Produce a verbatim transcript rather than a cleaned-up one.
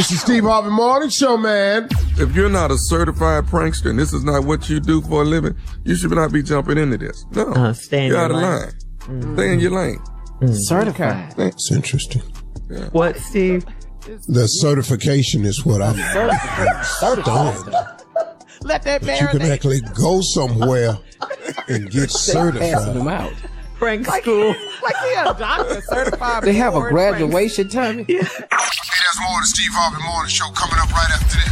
It's the Steve Harvey Morning Show, man. If you're not a certified prankster and this is not what you do for a living, you should not be jumping into this. No, Uh, stay in you're your out of lane. line. Mm-hmm. Stay in your lane. Mm. Certified. That's interesting. Yeah. What, Steve? The certification is what I'm stunned. Let that But you can marinate. actually go somewhere and get Passing them certified. out. Prank school. Like he a doctor certified. They have a before pranks. graduation, Tommy. Hey, there's more of the Steve Harvey Morning Show coming up right after this.